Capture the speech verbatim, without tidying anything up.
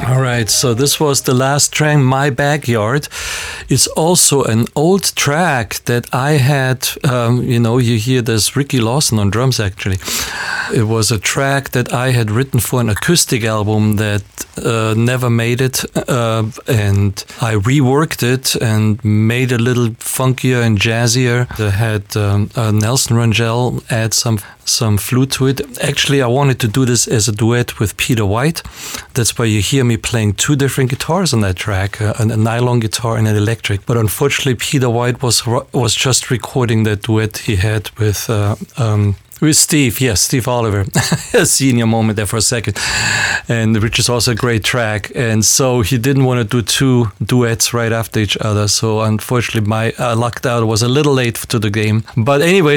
All right, so this was the last track, My Backyard. It's also an old track that I had, um, you know, you hear there's Ricky Lawson on drums actually. It was a track that I had written for an acoustic album that uh, never made it, uh, and I reworked it and made it a little funkier and jazzier. I had um, uh, Nelson Rangel add some some flute to it. Actually, I wanted to do this as a duet with Peter White. That's why you hear me playing two different guitars on that track, uh, a nylon guitar and an electric. But unfortunately, Peter White was was just recording that duet he had with uh, um, with Steve. Yes, Steve Oliver. A senior moment there for a second, and which is also a great track. And so he didn't want to do two duets right after each other. So unfortunately, my uh, lucked out was a little late to the game. But anyway.